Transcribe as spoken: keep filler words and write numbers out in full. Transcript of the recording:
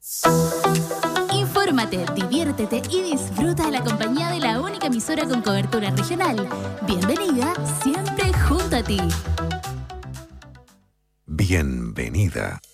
Infórmate, diviértete y disfruta de la compañía de la única emisora con cobertura regional. Bienvenida, siempre junto a ti. Bienvenida.